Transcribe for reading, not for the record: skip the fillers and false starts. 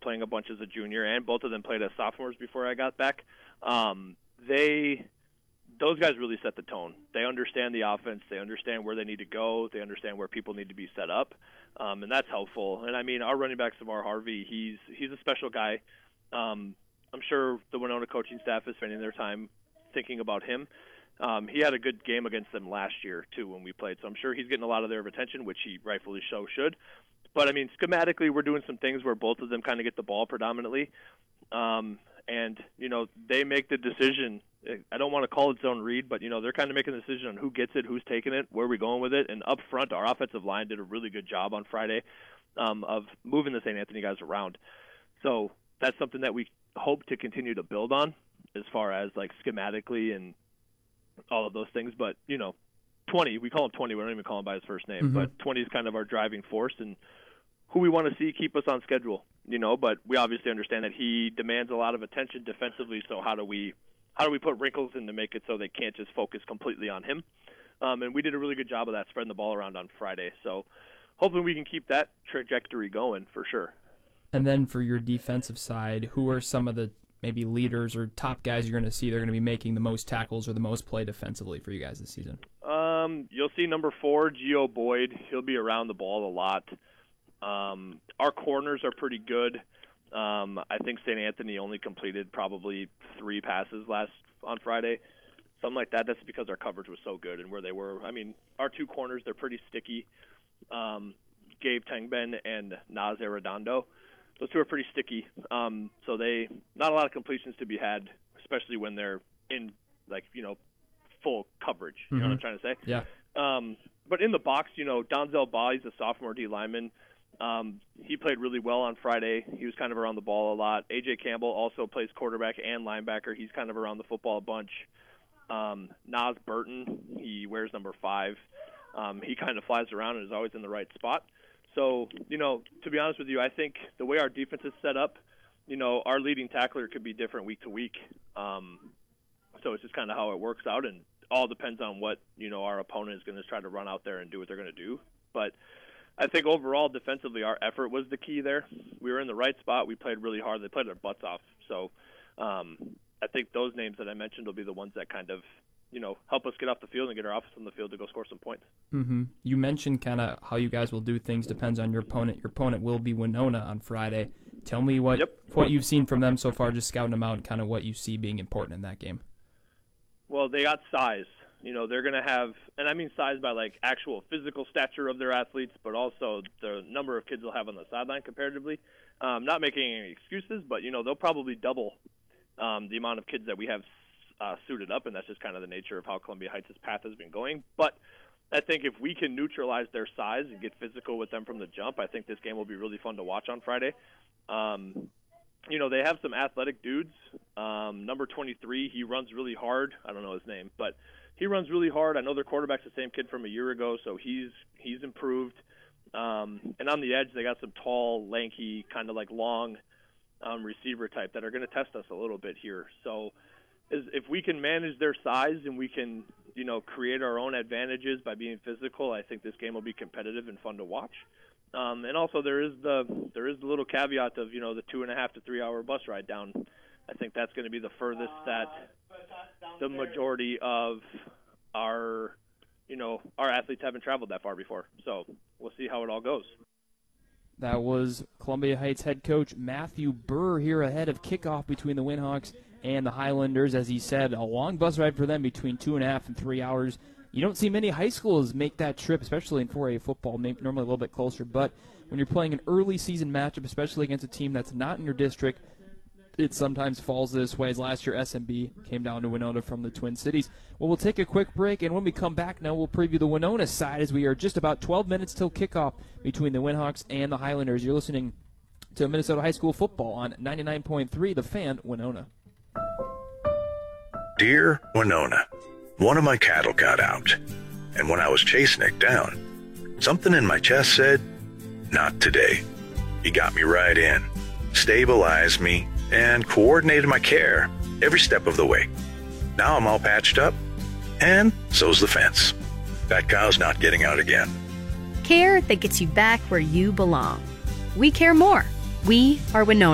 playing a bunch as a junior, and both of them played as sophomores before I got back. Those guys really set the tone. They understand the offense. They understand where they need to go. They understand where people need to be set up, and that's helpful. And, I mean, our running back, Samar Harvey, he's a special guy. I'm sure the Winona coaching staff is spending their time thinking about him. He had a good game against them last year, too, when we played, so I'm sure he's getting a lot of their attention, which he rightfully so should. But, I mean, schematically, we're doing some things where both of them kind of get the ball predominantly. And, you know, they make the decision. I don't want to call it zone read, but, you know, they're kind of making the decision on who gets it, who's taking it, where we're going with it. And up front, our offensive line did a really good job on Friday of moving the St. Anthony guys around. So that's something that we hope to continue to build on as far as, like, schematically and all of those things. But, you know, 20, we call him 20. We don't even call him by his first name. Mm-hmm. But 20 is kind of our driving force and who we want to see keep us on schedule, you know. But we obviously understand that he demands a lot of attention defensively, so how do we put wrinkles in to make it so they can't just focus completely on him? And we did a really good job of that, spreading the ball around on Friday. So hopefully we can keep that trajectory going for sure. And then for your defensive side, who are some of the maybe leaders or top guys you're going to see they're going to be making the most tackles or the most play defensively for you guys this season? You'll see number 4, Gio Boyd. He'll be around the ball a lot. Our corners are pretty good. I think St. Anthony only completed probably 3 passes on Friday, something like that. That's because our coverage was so good and where they were. I mean, our 2 corners, they're pretty sticky. Gabe Tengben and Naz Arredondo. Those 2 are pretty sticky. So not a lot of completions to be had, especially when they're in, like, you know, full coverage. You know what I'm trying to say? Yeah. But in the box, you know, Donzel Baugh, he's a sophomore D lineman. He played really well on Friday. He was kind of around the ball a lot. A.J. Campbell also plays quarterback and linebacker. He's kind of around the football a bunch. Nas Burton, he wears number 5. He kind of flies around and is always in the right spot. So, you know, to be honest with you, I think the way our defense is set up, you know, our leading tackler could be different week to week. So it's just kind of how it works out, and all depends on what, you know, our opponent is going to try to run out there and do what they're going to do. But I think overall, defensively, our effort was the key there. We were in the right spot. We played really hard. They played their butts off. So I think those names that I mentioned will be the ones that kind of, you know, help us get off the field and get our offense on the field to go score some points. Mm-hmm. You mentioned kind of how you guys will do things depends on your opponent. Your opponent will be Winona on Friday. Tell me what you've seen from them so far, just scouting them out, and kind of what you see being important in that game. Well, they got size. You know, they're going to have, and I mean size by, like, actual physical stature of their athletes, but also the number of kids they'll have on the sideline comparatively. Not making any excuses, but, you know, they'll probably double the amount of kids that we have suited up, and that's just kind of the nature of how Columbia Heights' path has been going. But I think if we can neutralize their size and get physical with them from the jump, I think this game will be really fun to watch on Friday. You know, they have some athletic dudes. Number 23, he runs really hard. I don't know his name, but he runs really hard. I know their quarterback's the same kid from a year ago, so he's improved. And on the edge, they got some tall, lanky, kind of like long receiver type that are going to test us a little bit here. So if we can manage their size and we can, you know, create our own advantages by being physical, I think this game will be competitive and fun to watch. And also there is the little caveat of, you know, the 2.5 to 3 hour bus ride down. I think that's going to be the furthest that the majority of our athletes haven't traveled that far before. So we'll see how it all goes. That was Columbia Heights head coach Matthew Burr here ahead of kickoff between the Winhawks and the Highlanders. As he said, a long bus ride for them between 2.5 and 3 hours. You don't see many high schools make that trip, especially in 4A football, normally a little bit closer. But when you're playing an early season matchup, especially against a team that's not in your district, it sometimes falls this way. As last year, SMB came down to Winona from the Twin Cities. Well, we'll take a quick break, and when we come back now, we'll preview the Winona side as we are just about 12 minutes till kickoff between the Winhawks and the Highlanders. You're listening to Minnesota High School football on 99.3 The Fan, Winona. Dear Winona, one of my cattle got out, and when I was chasing it down, something in my chest said, not today. He got me right in, stabilized me, and coordinated my care every step of the way. Now I'm all patched up, and so's the fence. That cow's not getting out again. Care that gets you back where you belong. We care more. We are Winona.